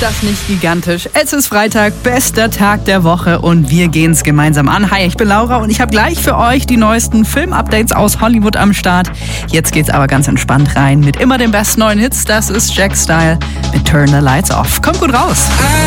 das nicht gigantisch? Es ist Freitag, bester Tag der Woche und wir gehen's gemeinsam an. Hi, ich bin Laura und ich habe gleich für euch die neuesten Film-Updates aus Hollywood am Start. Jetzt geht's aber ganz entspannt rein mit immer den besten neuen Hits. Das ist Jack Style mit Turn the Lights Off. Kommt gut raus.